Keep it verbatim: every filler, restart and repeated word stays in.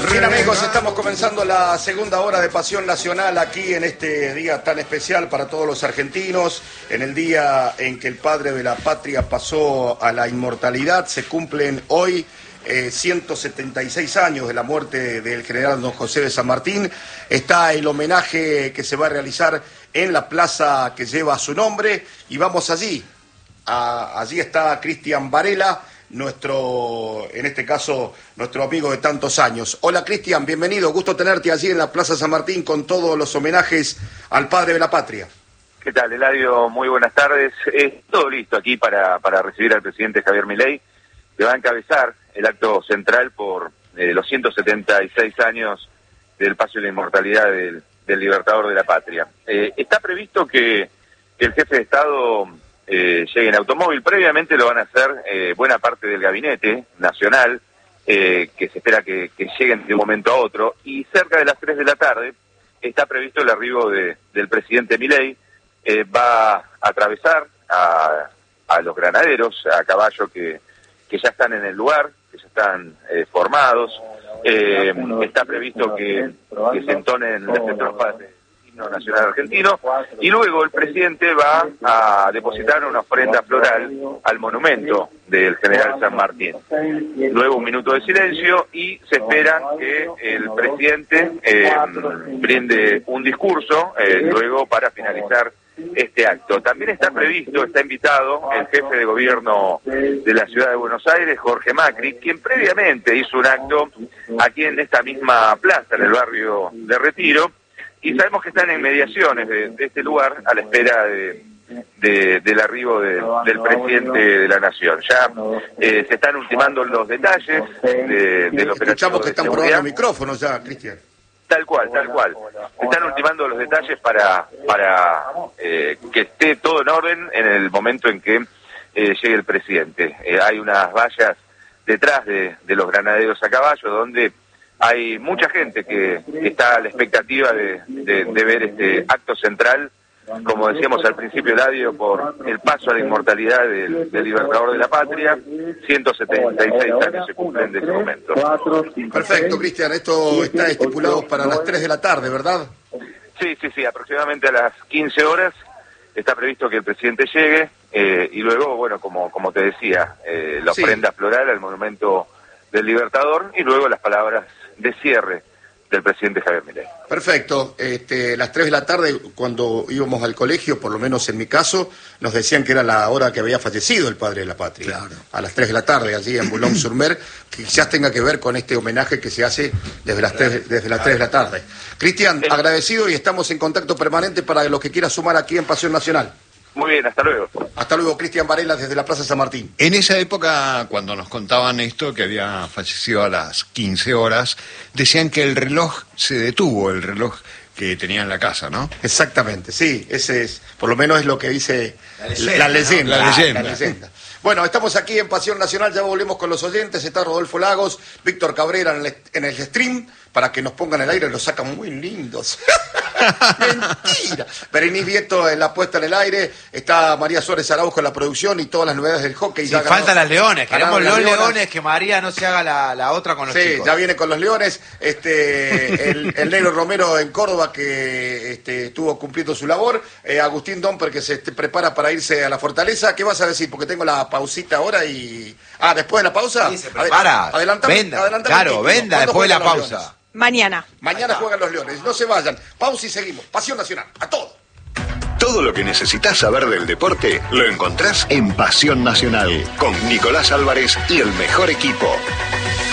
Bien, amigos, estamos comenzando la segunda hora de Pasión Nacional aquí en este día tan especial para todos los argentinos, en el día en que el padre de la patria pasó a la inmortalidad. Se cumplen hoy eh, ciento setenta y seis años de la muerte del general don José de San Martín. Está el homenaje que se va a realizar en la plaza que lleva su nombre y vamos allí. A, allí está Cristian Varela, nuestro, en este caso, nuestro amigo de tantos años. Hola Cristian, bienvenido, gusto tenerte allí en la Plaza San Martín con todos los homenajes al padre de la patria. ¿Qué tal, Eladio? Muy buenas tardes. Es todo listo aquí para, para recibir al presidente Javier Milei, que va a encabezar el acto central por eh, los ciento setenta y seis años del paso de la inmortalidad del, del libertador de la patria. Eh, está previsto que, que el jefe de Estado Eh, llegue en automóvil. Previamente lo van a hacer eh, buena parte del gabinete nacional, eh, que se espera que, que lleguen de un momento a otro, y cerca de las tres de la tarde está previsto el arribo de, del presidente Milei. Eh, va a atravesar a, a los granaderos a caballo que, que ya están en el lugar, que ya están eh, formados. Eh, está previsto que, que se entonen las estrofas de nacional argentino, y luego el presidente va a depositar una ofrenda floral al monumento del general San Martín. Luego un minuto de silencio y se espera que el presidente eh, brinde un discurso eh, luego para finalizar este acto. También está previsto, está invitado el jefe de gobierno de la ciudad de Buenos Aires, Jorge Macri, quien previamente hizo un acto aquí en esta misma plaza, en el barrio de Retiro. Y sabemos que están en mediaciones de, de este lugar a la espera de, de, del arribo de, del presidente de la Nación. Ya eh, se están ultimando los detalles de, del operativo. Escuchamos que están probando micrófonos ya, Cristian. Tal cual, tal cual. Se están ultimando los detalles para, para eh, que esté todo en orden en el momento en que eh, llegue el presidente. Eh, hay unas vallas detrás de, de los granaderos a caballo donde hay mucha gente que, que está a la expectativa de, de, de ver este acto central, como decíamos al principio, Eladio, por el paso a la inmortalidad del, del libertador de la patria. ciento setenta y seis años se cumplen de ese momento. Perfecto, Cristian, esto está estipulado para las tres de la tarde, ¿verdad? Sí, sí, sí, aproximadamente a las quince horas está previsto que el presidente llegue, eh, y luego, bueno, como, como te decía, eh, la ofrenda sí. floral al monumento del libertador, y luego las palabras de cierre del presidente Javier Milei. Perfecto. Este, las tres de la tarde, cuando íbamos al colegio, por lo menos en mi caso, nos decían que era la hora que había fallecido el padre de la patria. Claro. A las tres de la tarde, allí en Boulogne-sur-Mer, que quizás tenga que ver con este homenaje que se hace desde las tres, desde las tres de la tarde. Cristian, sí. agradecido, y estamos en contacto permanente para los que quiera sumar aquí en Pasión Nacional. Muy bien, hasta luego. Hasta luego, Cristian Varela, desde la Plaza San Martín. En esa época, cuando nos contaban esto, que había fallecido a las quince horas, decían que el reloj se detuvo, el reloj que tenía en la casa, ¿no? Exactamente, sí, ese es, por lo menos es lo que dice la leyenda. La leyenda, ¿no? la leyenda. La leyenda. Bueno, estamos aquí en Pasión Nacional, ya volvemos con los oyentes, está Rodolfo Lagos, Víctor Cabrera en el, en el stream, para que nos pongan el aire, los sacan muy lindos. Mentira. Berenice Vieto en la puesta en el aire, está María Suárez Araujo en la producción y todas las novedades del hockey. Sí, ya faltan ganó, las leones, queremos los leones. leones, que María no se haga la, la otra con los sí, chicos. Sí, ya viene con los leones, este, el, el negro Romero en Córdoba que este, estuvo cumpliendo su labor, eh, Agustín Domper que se este, prepara para irse a la Fortaleza. ¿Qué vas a decir? Porque tengo la pausita ahora y... Ah, después de la pausa. Sí, se prepara. Adelantame, venda, adelantame claro, venda después de la pausa. Leones? Mañana. Mañana juegan los Leones. No se vayan. Pausa y seguimos. Pasión Nacional. A todo. Todo lo que necesitas saber del deporte lo encontrás en Pasión Nacional con Nicolás Álvarez y el mejor equipo.